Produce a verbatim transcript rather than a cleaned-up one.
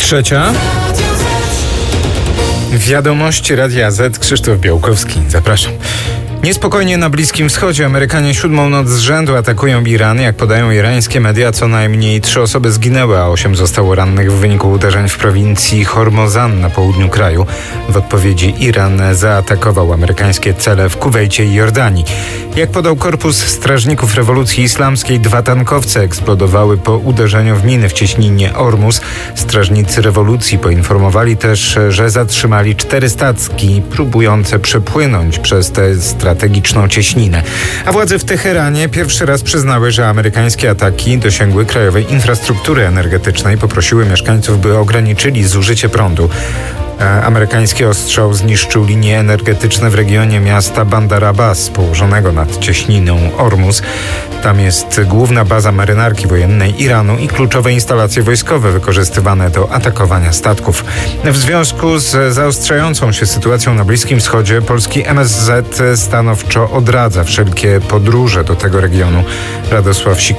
Trzecia. Wiadomości Radia Z. Krzysztof Białkowski. Zapraszam. Niespokojnie na Bliskim Wschodzie. Amerykanie siódmą noc z rzędu atakują Iran. Jak podają irańskie media, co najmniej trzy osoby zginęły, a osiem zostało rannych w wyniku uderzeń w prowincji Hormozan na południu kraju. W odpowiedzi Iran zaatakował amerykańskie cele w Kuwejcie i Jordanii. Jak podał Korpus Strażników Rewolucji Islamskiej, dwa tankowce eksplodowały po uderzeniu w miny w cieśninie Ormus. Strażnicy rewolucji poinformowali też, że zatrzymali cztery statki próbujące przepłynąć przez tę strategiczną cieśninę. A władze w Teheranie pierwszy raz przyznały, że amerykańskie ataki dosięgły krajowej infrastruktury energetycznej. Poprosiły mieszkańców, by ograniczyli zużycie prądu. Amerykański ostrzał zniszczył linie energetyczne w regionie miasta Bandar Abbas, położonego nad cieśniną Ormus. Tam jest główna baza marynarki wojennej Iranu i kluczowe instalacje wojskowe wykorzystywane do atakowania statków. W związku z zaostrzającą się sytuacją na Bliskim Wschodzie, polski M S Z stanowczo odradza wszelkie podróże do tego regionu. Radosław Sik